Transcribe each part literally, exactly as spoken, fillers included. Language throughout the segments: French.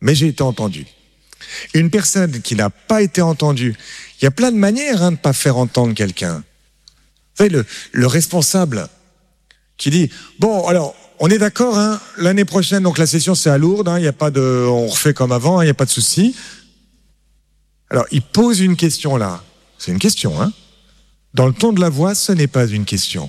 mais j'ai été entendu. Une personne qui n'a pas été entendue, il y a plein de manières hein, de ne pas faire entendre quelqu'un. Vous savez, le, le responsable qui dit, bon, alors, on est d'accord, hein, l'année prochaine, donc la session c'est à Lourdes, il hein, n'y a pas de, on refait comme avant, il hein, n'y a pas de souci. Alors, il pose une question là. C'est une question, hein. Dans le ton de la voix, ce n'est pas une question.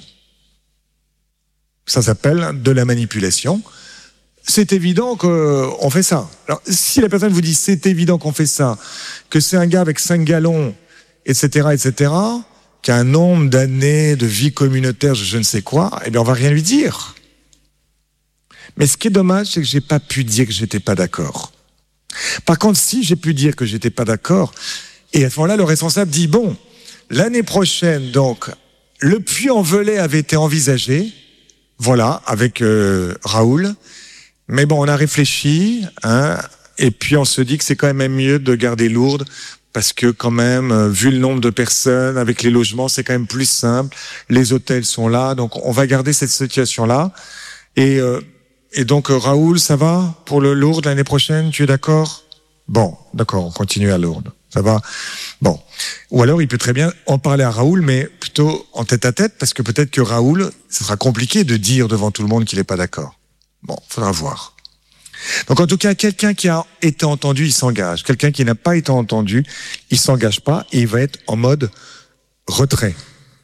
Ça s'appelle de la manipulation. C'est évident qu'on fait ça. Alors, si la personne vous dit c'est évident qu'on fait ça, que c'est un gars avec cinq gallons, et cetera, et cetera, qui a un nombre d'années de vie communautaire, je ne sais quoi, eh bien, on va rien lui dire. Mais ce qui est dommage, c'est que j'ai pas pu dire que j'étais pas d'accord. Par contre, si j'ai pu dire que j'étais pas d'accord, et à ce moment-là, le responsable dit bon, l'année prochaine, donc, le Puy-en-Velay avait été envisagé, voilà, avec euh, Raoul. Mais bon, on a réfléchi, hein, et puis on se dit que c'est quand même mieux de garder Lourdes, parce que quand même, euh, vu le nombre de personnes, avec les logements, c'est quand même plus simple. Les hôtels sont là, donc on va garder cette situation-là. Et, euh, et donc, euh, Raoul, ça va pour le Lourdes l'année prochaine? Tu es d'accord? Bon, d'accord, on continue à Lourdes. Ça va? Bon. Ou alors, il peut très bien en parler à Raoul, mais plutôt en tête à tête, parce que peut-être que Raoul, ce sera compliqué de dire devant tout le monde qu'il n'est pas d'accord. Bon, faudra voir. Donc, en tout cas, quelqu'un qui a été entendu, il s'engage. Quelqu'un qui n'a pas été entendu, il s'engage pas et il va être en mode retrait.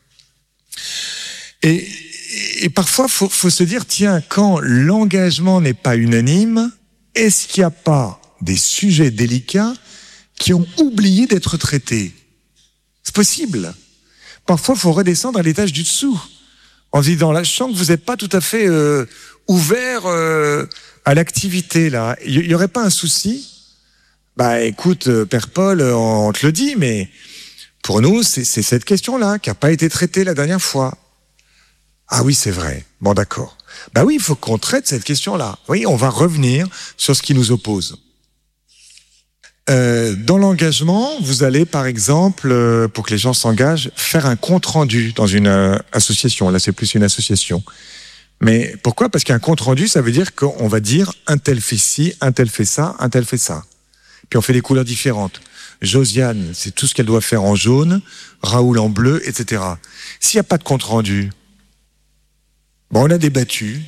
Et, et parfois, faut, faut se dire, tiens, quand l'engagement n'est pas unanime, est-ce qu'il n'y a pas des sujets délicats qui ont oublié d'être traités? C'est possible. Parfois, il faut redescendre à l'étage du dessous. En se disant, là, je sens que vous n'êtes pas tout à fait euh, ouvert euh, à l'activité, là. Il n'y aurait pas un souci? Bah, écoute, euh, Père Paul, on, on te le dit, mais pour nous, c'est, c'est cette question-là qui n'a pas été traitée la dernière fois. Ah oui, c'est vrai. Bon, d'accord. Bah oui, il faut qu'on traite cette question-là. Oui, on va revenir sur ce qui nous oppose. Euh, dans l'engagement, vous allez, par exemple, euh, pour que les gens s'engagent, faire un compte-rendu dans une euh, association. Là, c'est plus une association. Mais pourquoi? Parce qu'un compte-rendu, ça veut dire qu'on va dire un tel fait ci, un tel fait ça, un tel fait ça. Puis on fait des couleurs différentes. Josiane, c'est tout ce qu'elle doit faire en jaune, Raoul en bleu, et cetera. S'il n'y a pas de compte-rendu, bon, on a débattu,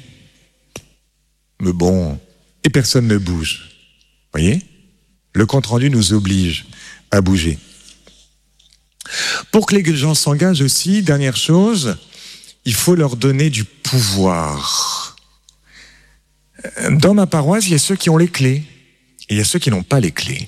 mais bon, et personne ne bouge. Vous voyez? Le compte-rendu nous oblige à bouger. Pour que les gens s'engagent aussi, dernière chose, il faut leur donner du pouvoir. Dans ma paroisse, il y a ceux qui ont les clés et il y a ceux qui n'ont pas les clés.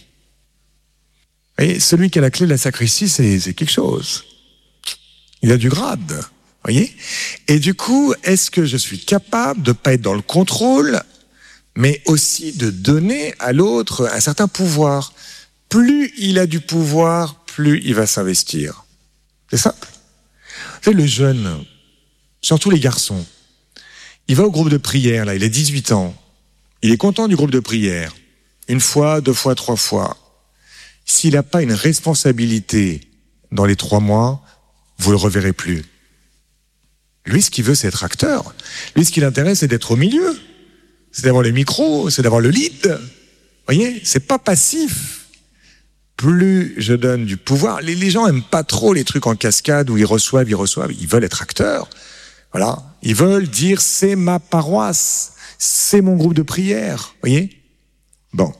Et celui qui a la clé de la sacristie, c'est, c'est quelque chose. Il a du grade, voyez. Et du coup, est-ce que je suis capable de ne pas être dans le contrôle, mais aussi de donner à l'autre un certain pouvoir? Plus il a du pouvoir, plus il va s'investir. C'est simple. Vous savez, le jeune, surtout les garçons, il va au groupe de prière, là, il a dix-huit ans. Il est content du groupe de prière. Une fois, deux fois, trois fois. S'il n'a pas une responsabilité dans les trois mois, vous le reverrez plus. Lui, ce qu'il veut, c'est être acteur. Lui, ce qui l'intéresse, c'est d'être au milieu. C'est d'avoir le micro, c'est d'avoir le lead. Vous voyez, c'est pas passif. Plus je donne du pouvoir, les, les gens aiment pas trop les trucs en cascade où ils reçoivent, ils reçoivent, ils veulent être acteurs. Voilà, ils veulent dire c'est ma paroisse, c'est mon groupe de prière. Vous voyez? Bon.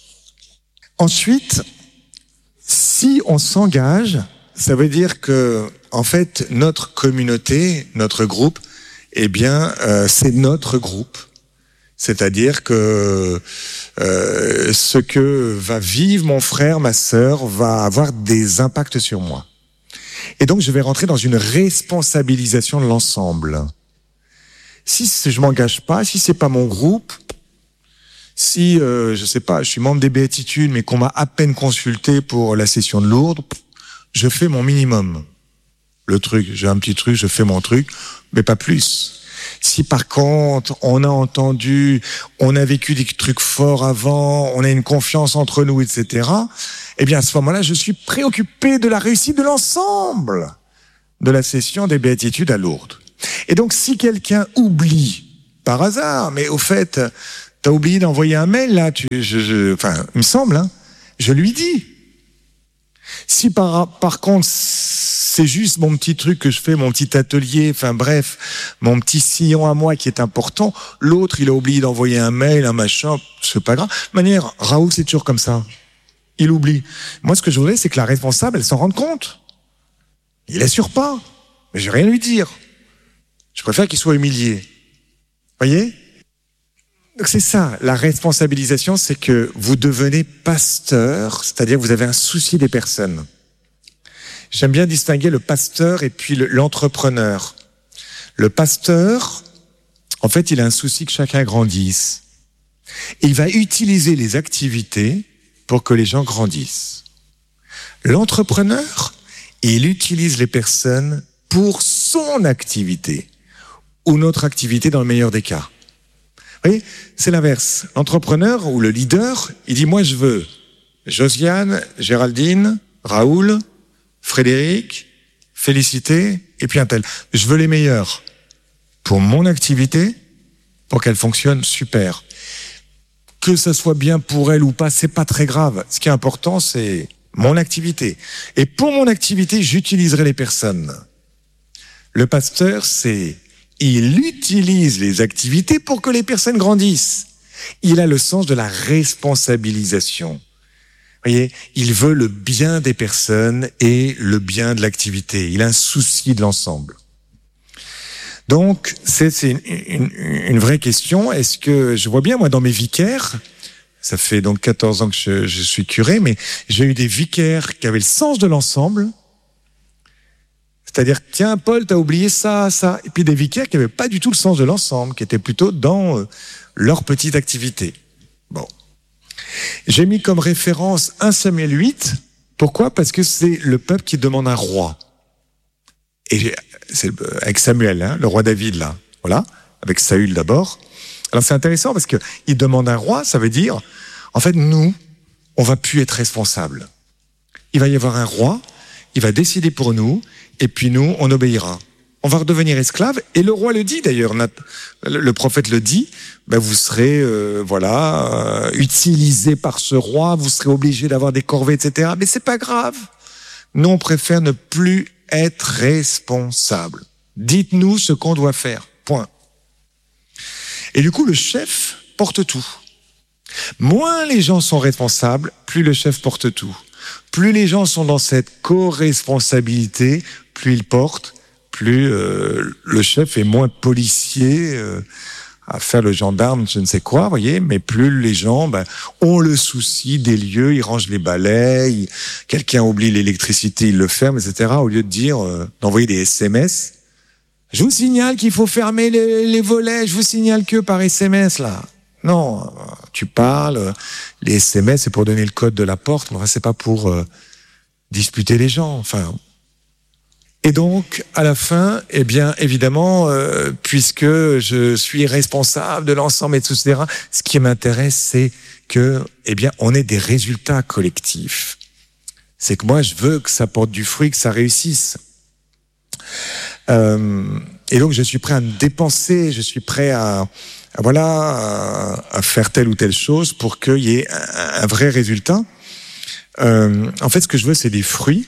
Ensuite, si on s'engage, ça veut dire que, en fait, notre communauté, notre groupe, eh bien, euh, c'est notre groupe. C'est-à-dire que euh, ce que va vivre mon frère, ma sœur, va avoir des impacts sur moi. Et donc, je vais rentrer dans une responsabilisation de l'ensemble. Si je m'engage pas, si c'est pas mon groupe, si, euh, je sais pas, je suis membre des Béatitudes, mais qu'on m'a à peine consulté pour la session de Lourdes, je fais mon minimum. Le truc, j'ai un petit truc, je fais mon truc, mais pas plus. Si par contre, on a entendu, on a vécu des trucs forts avant, on a une confiance entre nous, et cetera, eh bien, à ce moment-là, je suis préoccupé de la réussite de l'ensemble de la session des Béatitudes à Lourdes. Et donc, si quelqu'un oublie, par hasard, mais au fait, t'as oublié d'envoyer un mail là, tu, je, je, enfin, il me semble, hein, je lui dis. Si par, par contre, c'est juste mon petit truc que je fais, mon petit atelier, enfin bref, mon petit sillon à moi qui est important, l'autre, il a oublié d'envoyer un mail, un machin, c'est pas grave. De toute manière, Raoul, c'est toujours comme ça. Il oublie. Moi, ce que je voudrais, c'est que la responsable, elle s'en rende compte. Il assure pas. Mais je vais rien lui dire. Je préfère qu'il soit humilié. Voyez? Donc c'est ça, la responsabilisation, c'est que vous devenez pasteur, c'est-à-dire que vous avez un souci des personnes. J'aime bien distinguer le pasteur et puis le, l'entrepreneur. Le pasteur, en fait, il a un souci que chacun grandisse. Et il va utiliser les activités pour que les gens grandissent. L'entrepreneur, il utilise les personnes pour son activité ou notre activité dans le meilleur des cas. Vous voyez, c'est l'inverse. L'entrepreneur ou le leader, il dit, moi je veux Josiane, Géraldine, Raoul, Frédéric, Félicité, et puis un tel. Je veux les meilleurs pour mon activité, pour qu'elle fonctionne super. Que ça soit bien pour elle ou pas, c'est pas très grave. Ce qui est important, c'est mon activité. Et pour mon activité, j'utiliserai les personnes. Le pasteur, c'est il utilise les activités pour que les personnes grandissent. Il a le sens de la responsabilisation. Vous voyez, il veut le bien des personnes et le bien de l'activité. Il a un souci de l'ensemble. Donc, c'est, c'est une, une, une vraie question. Est-ce que, je vois bien, moi, dans mes vicaires, ça fait donc quatorze ans que je, je suis curé, mais j'ai eu des vicaires qui avaient le sens de l'ensemble. C'est-à-dire, tiens, Paul, t'as oublié ça, ça. Et puis des vicaires qui n'avaient pas du tout le sens de l'ensemble, qui étaient plutôt dans euh, leur petite activité. Bon. J'ai mis comme référence un Samuel huit. Pourquoi? Parce que c'est le peuple qui demande un roi. Et c'est avec Samuel, hein, le roi David, là. Voilà. Avec Saül d'abord. Alors c'est intéressant parce que il demande un roi, ça veut dire, en fait, nous, on va plus être responsables. Il va y avoir un roi, il va décider pour nous, et puis nous, on obéira. On va redevenir esclaves, et le roi le dit d'ailleurs, le prophète le dit, ben vous serez euh, voilà euh, utilisés par ce roi, vous serez obligés d'avoir des corvées, et cetera. Mais c'est pas grave. Nous, on préfère ne plus être responsables. Dites-nous ce qu'on doit faire. Point. Et du coup, le chef porte tout. Moins les gens sont responsables, plus le chef porte tout. Plus les gens sont dans cette co-responsabilité, plus ils portent, plus euh, le chef est moins policier euh, à faire le gendarme, je ne sais quoi, voyez. Mais plus les gens ben, ont le souci des lieux, ils rangent les balais, ils, quelqu'un oublie l'électricité, il le ferme, et cetera. Au lieu de dire, euh, d'envoyer des S M S. Je vous signale qu'il faut fermer les, les volets. Je vous signale que par S M S là. Non, tu parles, les S M S c'est pour donner le code de la porte, mais enfin, c'est pas pour euh, disputer les gens. Enfin. Et donc, à la fin, eh bien, évidemment, euh, puisque je suis responsable de l'ensemble et tout ça, ce qui m'intéresse, c'est que, eh bien, on ait des résultats collectifs. C'est que moi, je veux que ça porte du fruit, que ça réussisse. Euh, et donc, je suis prêt à me dépenser, je suis prêt à voilà, à, à faire telle ou telle chose pour qu'il y ait un, un vrai résultat. Euh, en fait, ce que je veux, c'est des fruits.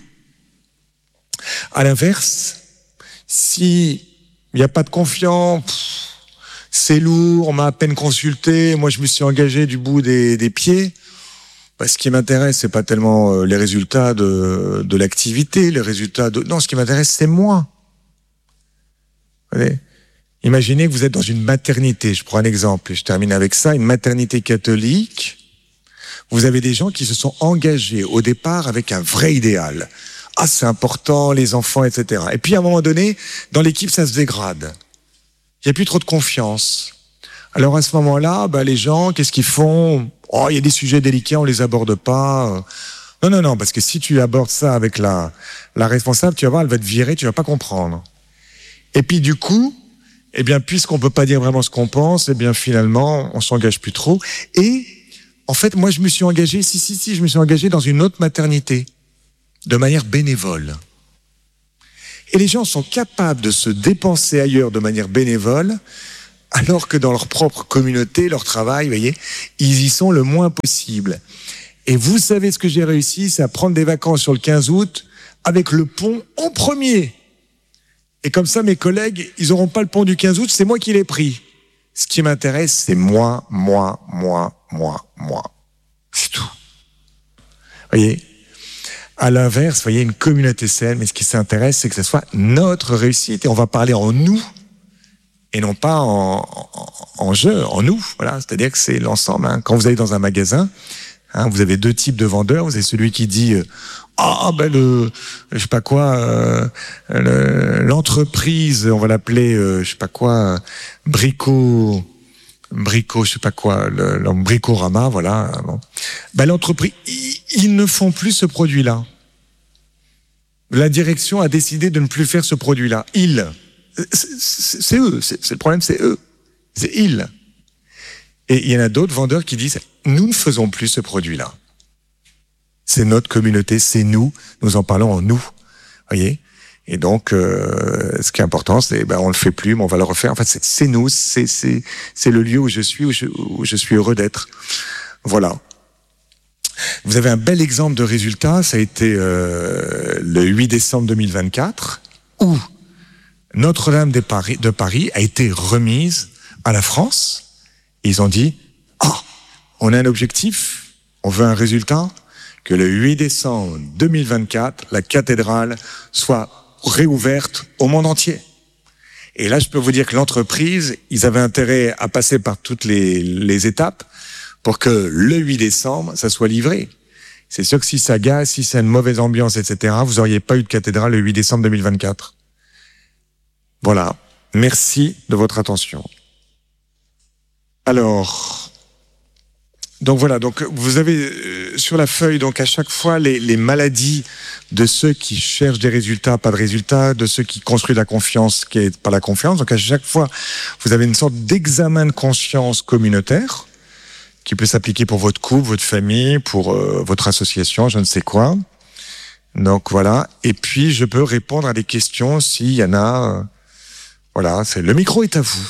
À l'inverse, si il n'y a pas de confiance, pff, c'est lourd, on m'a à peine consulté, moi je me suis engagé du bout des, des pieds. Bah, ce qui m'intéresse, c'est pas tellement euh, les résultats de, de l'activité, les résultats de... Non, ce qui m'intéresse, c'est moi. Vous voyez ? Imaginez que vous êtes dans une maternité, je prends un exemple, et je termine avec ça, une maternité catholique. Vous avez des gens qui se sont engagés au départ avec un vrai idéal. Ah, c'est important, les enfants, et cetera. Et puis, à un moment donné, dans l'équipe, ça se dégrade. Il n'y a plus trop de confiance. Alors, à ce moment-là, bah, les gens, qu'est-ce qu'ils font? Oh, il y a des sujets délicats, on les aborde pas. Non, non, non, parce que si tu abordes ça avec la, la responsable, tu vas voir, elle va te virer, tu vas pas comprendre. Et puis, du coup, eh bien, puisqu'on peut pas dire vraiment ce qu'on pense, eh bien, finalement, on s'engage plus trop. Et, en fait, moi, je me suis engagé, si, si, si, je me suis engagé dans une autre maternité, de manière bénévole. Et les gens sont capables de se dépenser ailleurs de manière bénévole, alors que dans leur propre communauté, leur travail, vous voyez, ils y sont le moins possible. Et vous savez ce que j'ai réussi, c'est à prendre des vacances sur le quinze août avec le pont en premier. Et comme ça, mes collègues, ils n'auront pas le pont du quinze août, c'est moi qui l'ai pris. Ce qui m'intéresse, c'est moi, moi, moi, moi, moi. C'est tout. Vous voyez ? À l'inverse, vous voyez, une communauté saine, mais ce qui s'intéresse, c'est que ce soit notre réussite. Et on va parler en nous, et non pas en, en, en je, en nous. Voilà, c'est-à-dire que c'est l'ensemble. Hein. Quand vous allez dans un magasin, hein, vous avez deux types de vendeurs. Vous avez celui qui dit euh, ah ben le, je sais pas quoi, euh, le, l'entreprise, on va l'appeler, euh, je sais pas quoi, euh, Brico, Brico, je sais pas quoi, le, le Bricorama, voilà. Bon. Ben l'entreprise, ils, ils ne font plus ce produit-là. La direction a décidé de ne plus faire ce produit-là. Ils, c'est, c'est, c'est eux, c'est, c'est le problème, c'est eux, c'est ils. Et il y en a d'autres vendeurs qui disent nous ne faisons plus ce produit-là. C'est notre communauté, c'est nous, nous en parlons en nous, voyez. Et donc, euh, ce qui est important, c'est ben on le fait plus, mais on va le refaire. En fait, c'est, c'est nous, c'est c'est c'est le lieu où je suis, où je, où je suis heureux d'être. Voilà. Vous avez un bel exemple de résultat. Ça a été euh, le huit décembre deux mille vingt-quatre, où Notre-Dame de Paris, de Paris a été remise à la France. Ils ont dit ah, oh, on a un objectif, on veut un résultat. Que le huit décembre deux mille vingt-quatre, la cathédrale soit réouverte au monde entier. Et là, je peux vous dire que l'entreprise, ils avaient intérêt à passer par toutes les, les étapes pour que le huit décembre, ça soit livré. C'est sûr que si ça gâche, si c'est une mauvaise ambiance, et cetera, vous n'auriez pas eu de cathédrale le huit décembre deux mille vingt-quatre. Voilà. Merci de votre attention. Alors... Donc voilà, donc vous avez euh, sur la feuille donc à chaque fois les, les maladies de ceux qui cherchent des résultats, pas de résultats, de ceux qui construisent la confiance, qui est pas la confiance. Donc à chaque fois, vous avez une sorte d'examen de conscience communautaire qui peut s'appliquer pour votre couple, votre famille, pour euh, votre association, je ne sais quoi. Donc voilà, et puis je peux répondre à des questions s'il y en a. Euh, voilà, c'est le micro est à vous.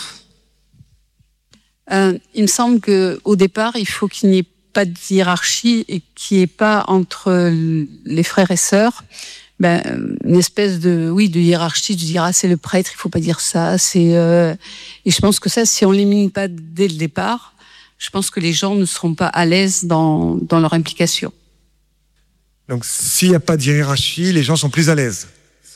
Euh, il me semble qu'au départ, il faut qu'il n'y ait pas de hiérarchie et qu'il n'y ait pas entre les frères et sœurs ben, une espèce de, oui, de hiérarchie, de dire ah, c'est le prêtre, il ne faut pas dire ça. C'est, euh... Et je pense que ça, si on ne l'élimine pas dès le départ, je pense que les gens ne seront pas à l'aise dans, dans leur implication. Donc s'il n'y a pas de hiérarchie, les gens sont plus à l'aise.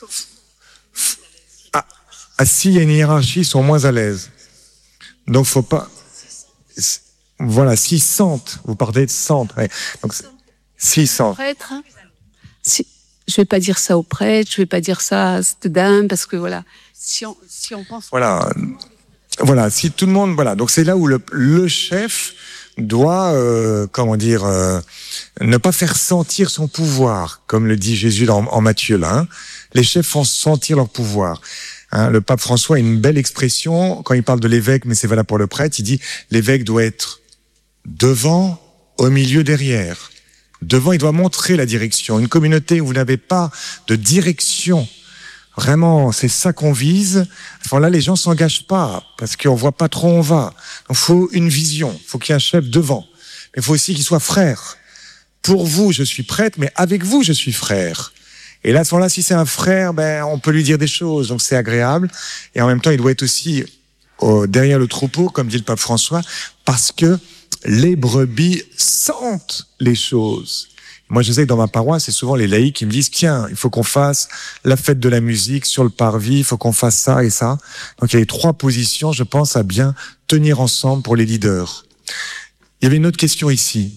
Ah, ah s'il y a une hiérarchie, ils sont moins à l'aise. Donc faut pas... Voilà, s'ils sentent, vous parlez de sentent, ouais. Donc s'ils sentent. Prêtre, hein. si, je vais pas dire ça au prêtre, je vais pas dire ça à cette dame, parce que voilà, si on, si on pense. Voilà, voilà, si tout le monde, voilà, donc c'est là où le, le chef doit, euh, comment dire, euh, ne pas faire sentir son pouvoir, comme le dit Jésus dans, en Matthieu là. Hein. Les chefs font sentir leur pouvoir. Hein, le pape François a une belle expression quand il parle de l'évêque, mais c'est valable pour le prêtre. Il dit l'évêque doit être devant, au milieu, derrière. Devant, il doit montrer la direction. Une communauté où vous n'avez pas de direction, vraiment, c'est ça qu'on vise. Enfin là, les gens s'engagent pas parce qu'on voit pas trop où on va. Il faut une vision. Il faut qu'il y ait un chef devant. Mais il faut aussi qu'il soit frère. Pour vous, je suis prêtre, mais avec vous, je suis frère. Et là, à ce moment-là, si c'est un frère, ben, on peut lui dire des choses, donc c'est agréable. Et en même temps, il doit être aussi euh, derrière le troupeau, comme dit le pape François, parce que les brebis sentent les choses. Moi, je sais que dans ma paroisse, c'est souvent les laïcs qui me disent, tiens, il faut qu'on fasse la fête de la musique sur le parvis, il faut qu'on fasse ça et ça. Donc, il y a les trois positions, je pense, à bien tenir ensemble pour les leaders. Il y avait une autre question ici.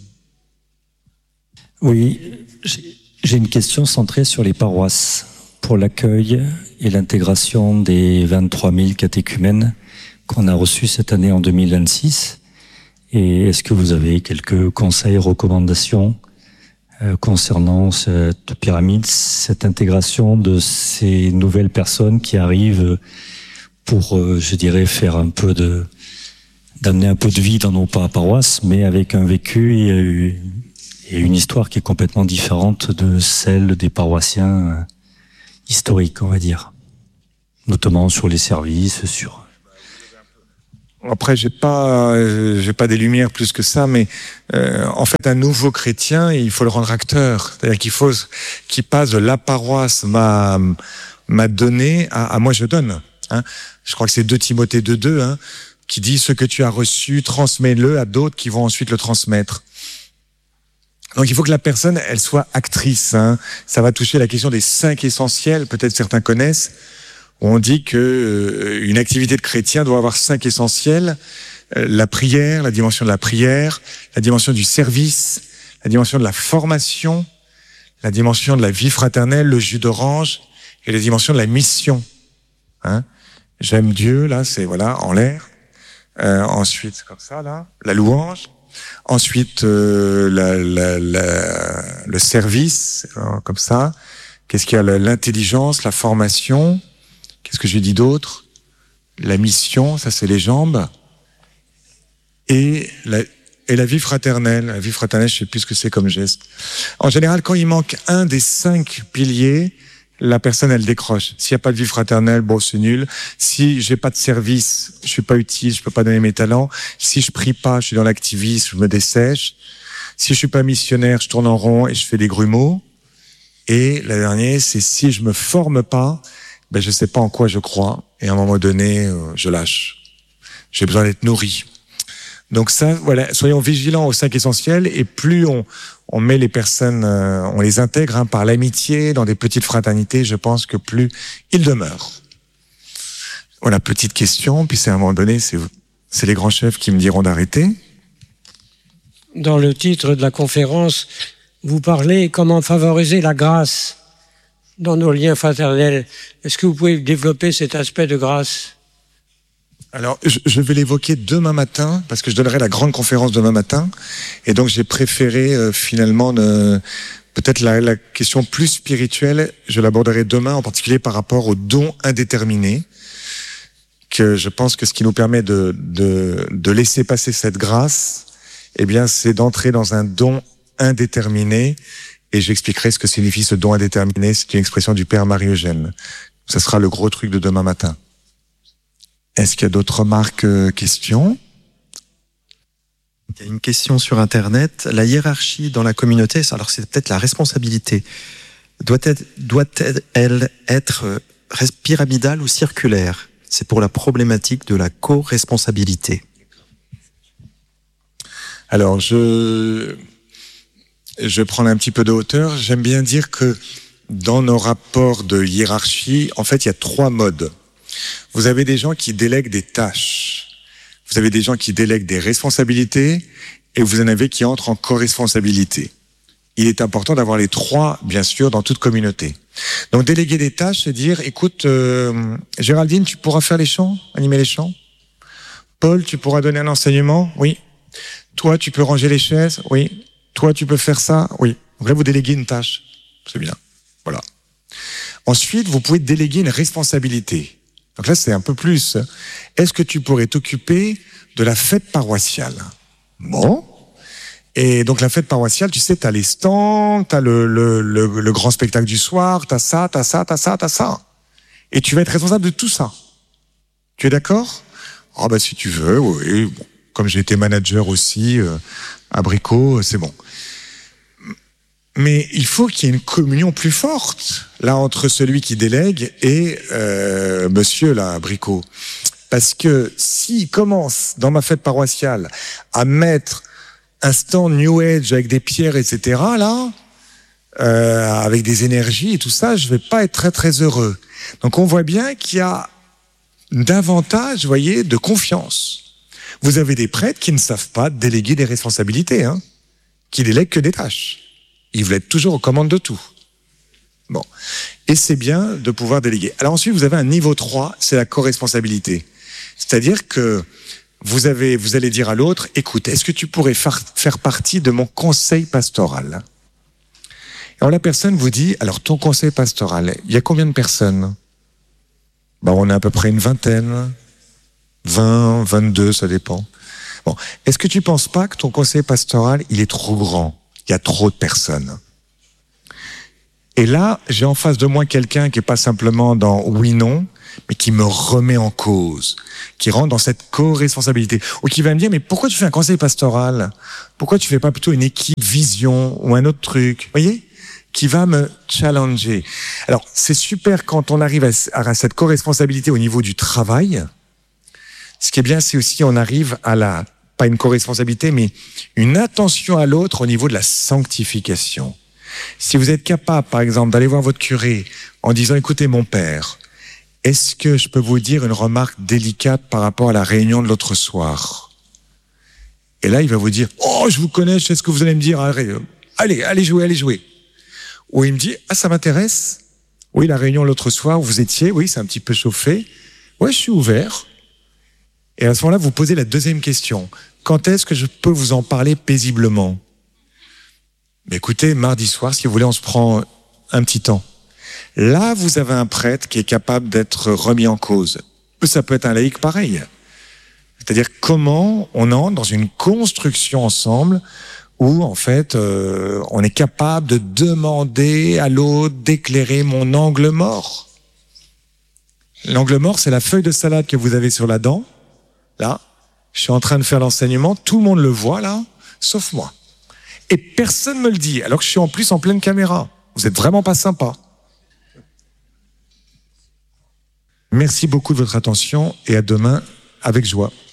Oui, j'ai... J'ai une question centrée sur les paroisses pour l'accueil et l'intégration des vingt-trois mille catéchumènes qu'on a reçus cette année en deux mille vingt-six. Et est-ce que vous avez quelques conseils, recommandations euh, concernant cette pyramide, cette intégration de ces nouvelles personnes qui arrivent pour, euh, je dirais, faire un peu de, d'amener un peu de vie dans nos paroisses, mais avec un vécu et et une histoire qui est complètement différente de celle des paroissiens historiques, on va dire. Notamment sur les services, sur... après, j'ai pas, euh, j'ai pas des lumières plus que ça, mais euh, en fait, un nouveau chrétien, il faut le rendre acteur. C'est-à-dire qu'il faut qu'il passe de la paroisse m'a m'a donné à, à moi je donne. Hein. Je crois que c'est deux Timothée deux deux, hein, qui dit ce que tu as reçu, transmets-le à d'autres qui vont ensuite le transmettre. Donc il faut que la personne, elle soit actrice. Hein. Ça va toucher la question des cinq essentiels. Peut-être certains connaissent. On dit que euh, une activité de chrétien doit avoir cinq essentiels. Euh, la prière, la dimension de la prière, la dimension du service, la dimension de la formation, la dimension de la vie fraternelle, le jus d'orange, et la dimension de la mission. Hein. J'aime Dieu, là, c'est voilà, en l'air. Euh, ensuite, comme ça, là, la louange. Ensuite, euh, la, la, la, le service, euh, comme ça. Qu'est-ce qu'il y a? L'intelligence, la formation. Qu'est-ce que j'ai dit d'autre? La mission, ça c'est les jambes. Et la, et la vie fraternelle. La vie fraternelle, je sais plus ce que c'est comme geste. En général, quand il manque un des cinq piliers, la personne, elle décroche. S'il n'y a pas de vie fraternelle, bon, c'est nul. Si j'ai pas de service, je suis pas utile, je peux pas donner mes talents. Si je prie pas, je suis dans l'activisme, je me dessèche. Si je suis pas missionnaire, je tourne en rond et je fais des grumeaux. Et la dernière, c'est si je me forme pas, ben je sais pas en quoi je crois. Et à un moment donné, euh, je lâche. J'ai besoin d'être nourri. Donc ça, voilà, soyons vigilants aux cinq essentiels. Et plus on on met les personnes, euh, on les intègre hein, par l'amitié dans des petites fraternités, je pense que plus ils demeurent. Voilà, petite question. Puis c'est à un moment donné, c'est c'est les grands chefs qui me diront d'arrêter. Dans le titre de la conférence, vous parlez comment favoriser la grâce dans nos liens fraternels. Est-ce que vous pouvez développer cet aspect de grâce? Alors, je, je vais l'évoquer demain matin, parce que je donnerai la grande conférence demain matin. Et donc, j'ai préféré euh, finalement euh, peut-être la, la question plus spirituelle, je l'aborderai demain, en particulier par rapport au don indéterminé, que je pense que ce qui nous permet de, de, de laisser passer cette grâce, eh bien, c'est d'entrer dans un don indéterminé. Et j'expliquerai ce que signifie ce don indéterminé. C'est une expression du Père Marie-Eugène. Ça sera le gros truc de demain matin. Est-ce qu'il y a d'autres remarques, euh, questions? Il y a une question sur Internet. La hiérarchie dans la communauté, alors c'est peut-être la responsabilité, doit-elle, doit-elle être pyramidale ou circulaire? C'est pour la problématique de la co-responsabilité. Alors, je, je vais prendre un petit peu de hauteur. J'aime bien dire que dans nos rapports de hiérarchie, en fait, il y a trois modes. Vous avez des gens qui délèguent des tâches. Vous avez des gens qui délèguent des responsabilités et vous en avez qui entrent en co-responsabilité. Il est important d'avoir les trois, bien sûr, dans toute communauté. Donc, déléguer des tâches, c'est dire, écoute, euh, Géraldine, tu pourras faire les chants, animer les chants. Paul, tu pourras donner un enseignement? Oui. Toi, tu peux ranger les chaises? Oui. Toi, tu peux faire ça? Oui. Donc là, vous déléguez une tâche. C'est bien. Voilà. Ensuite, vous pouvez déléguer une responsabilité. Donc là, c'est un peu plus. Est-ce que tu pourrais t'occuper de la fête paroissiale? Bon. Et donc, la fête paroissiale, tu sais, t'as les stands, t'as le, le, le, le grand spectacle du soir, t'as ça, t'as ça, t'as ça, t'as ça. Et tu vas être responsable de tout ça. Tu es d'accord? Ah, bah, si tu veux, oui. Bon. Comme j'ai été manager aussi, euh, à Bricot, c'est bon. Mais il faut qu'il y ait une communion plus forte, là, entre celui qui délègue et euh, monsieur, là, Bricot. Parce que s'il commence, dans ma fête paroissiale, à mettre un stand New Age avec des pierres, et cetera, là, euh, avec des énergies et tout ça, je vais pas être très, très heureux. Donc, on voit bien qu'il y a davantage, vous voyez, de confiance. Vous avez des prêtres qui ne savent pas déléguer des responsabilités, hein, qui délèguent que des tâches. Ils veulent être toujours aux commandes de tout. Bon. Et c'est bien de pouvoir déléguer. Alors ensuite, vous avez un niveau trois, c'est la co-responsabilité. C'est-à-dire que vous avez, vous allez dire à l'autre, écoute, est-ce que tu pourrais faire, faire partie de mon conseil pastoral? Alors la personne vous dit, alors ton conseil pastoral, il y a combien de personnes? Ben, on a à peu près une vingtaine, vingt, vingt-deux, ça dépend. Bon. Est-ce que tu penses pas que ton conseil pastoral, il est trop grand? Il y a trop de personnes. Et là, j'ai en face de moi quelqu'un qui est pas simplement dans oui-non, mais qui me remet en cause, qui rentre dans cette co-responsabilité, ou qui va me dire, mais pourquoi tu fais un conseil pastoral? Pourquoi tu fais pas plutôt une équipe vision ou un autre truc? Vous voyez? Qui va me challenger. Alors, c'est super quand on arrive à, à cette co-responsabilité au niveau du travail. Ce qui est bien, c'est aussi on arrive à la, pas une co-responsabilité, mais une attention à l'autre au niveau de la sanctification. Si vous êtes capable, par exemple, d'aller voir votre curé en disant, écoutez, mon père, est-ce que je peux vous dire une remarque délicate par rapport à la réunion de l'autre soir? Et là, il va vous dire, oh, je vous connais, je sais ce que vous allez me dire, allez, allez jouer, allez jouer. Ou il me dit, ah, ça m'intéresse. Oui, la réunion l'autre soir où vous étiez, oui, c'est un petit peu chauffé. Oui, je suis ouvert. Et à ce moment-là, vous posez la deuxième question. Quand est-ce que je peux vous en parler paisiblement? Mais écoutez, mardi soir, si vous voulez, on se prend un petit temps. Là, vous avez un prêtre qui est capable d'être remis en cause. Ça peut être un laïc pareil. C'est-à-dire comment on entre dans une construction ensemble où, en fait, euh, on est capable de demander à l'autre d'éclairer mon angle mort. L'angle mort, c'est la feuille de salade que vous avez sur la dent. Là, je suis en train de faire l'enseignement, tout le monde le voit, là, sauf moi. Et personne me le dit, alors que je suis en plus en pleine caméra. Vous êtes vraiment pas sympa. Merci beaucoup de votre attention et à demain avec joie.